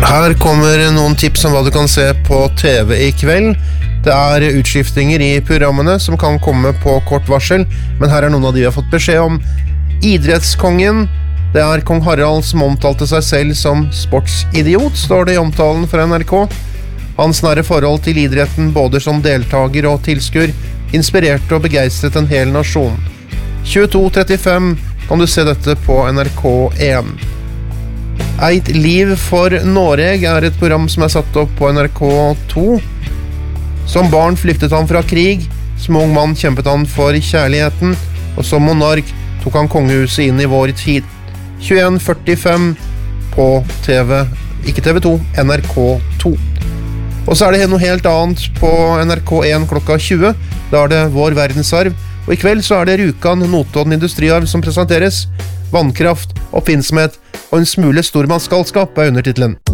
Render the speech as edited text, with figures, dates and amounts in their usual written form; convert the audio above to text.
Her kommer noen tips om hva du kan se på TV i kveld. Det utskiftinger i programmene som kan komme på kort varsel, men her noen av de vi har fått beskjed om. Idrettskongen, det kong Harald som omtalte seg selv som sportsidiot, står det i omtalen fra NRK. Hans nære forhold til idretten, både som deltager og tilskuer, inspirerte og begeistret en hel nasjon. 22:35 kan du se dette på NRK1. Eit liv for Noreg et program som satt opp på NRK2. Som barn flyktet han fra krig, som ung mann kjempet han for kjærligheten, og som monark tok han kongehuset inn i vår tid. 21:45 på TV, ikke TV2, NRK2. Og så det noe helt annet på NRK1 klokka 20, da det Vår verdensarv, og i kveld så det Rjukan Notodden industriarv som presenteres. Vannkraft, oppfinnsomhet og en smule stormannsgalskap undertitlen.